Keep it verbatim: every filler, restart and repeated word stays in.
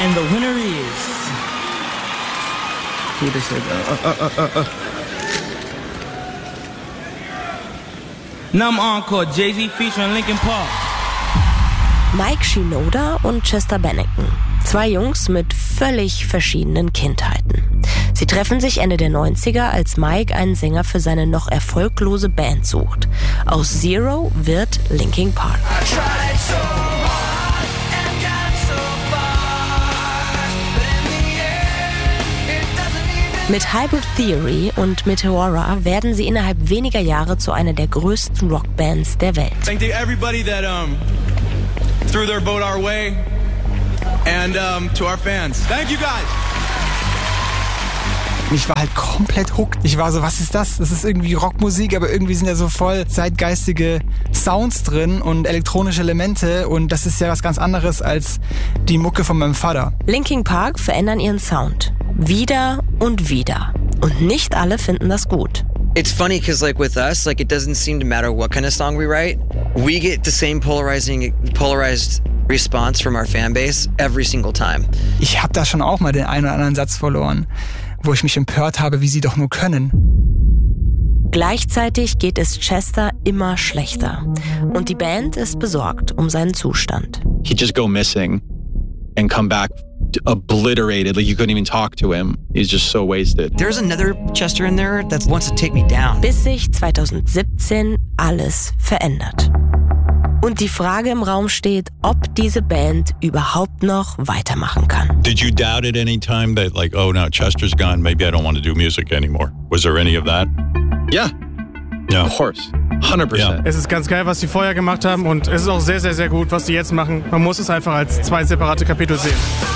And the winner is... Who they said? Uh, uh, uh, uh, uh. Numb Encore, Jay-Z featuring Linkin Park. Mike Shinoda und Chester Bennington. Zwei Jungs mit völlig verschiedenen Kindheiten. Sie treffen sich Ende der neunziger, als Mike einen Sänger für seine noch erfolglose Band sucht. Aus Zero wird Linkin Park. Mit Hybrid Theory und Meteora werden sie innerhalb weniger Jahre zu einer der größten Rockbands der Welt. Thank you everybody that um, threw their vote our way and um, to our fans. Thank you guys. Ich war halt komplett hooked. Ich war so, was ist das? Das ist irgendwie Rockmusik, aber irgendwie sind ja so voll zeitgeistige Sounds drin und elektronische Elemente und das ist ja was ganz anderes als die Mucke von meinem Vater. Linkin Park verändern ihren Sound. Wieder und wieder. Und nicht alle finden das gut. It's funny because like with us, like it doesn't seem to matter what kind of song we write. We get the same polarizing, polarized response from our fan base every single time. Ich habe da schon auch mal den einen oder anderen Satz verloren, wo ich mich empört habe, wie sie doch nur können. Gleichzeitig geht es Chester immer schlechter. Und die Band ist besorgt um seinen Zustand. He'd just go missing and come back obliterated, like you couldn't even talk to him. He's just so wasted. There's another Chester in there that wants to take me down. Bis sich zwanzig siebzehn alles verändert. Und die Frage im Raum steht, ob diese Band überhaupt noch weitermachen kann. Did you doubt at any time that like, oh, now Chester's gone, maybe I don't want to do music anymore? Was there any of that? Yeah. Yeah. Of course. hundert Prozent. Ja. Es ist ganz geil, was sie vorher gemacht haben und es ist auch sehr, sehr, sehr gut, was sie jetzt machen. Man muss es einfach als zwei separate Kapitel sehen.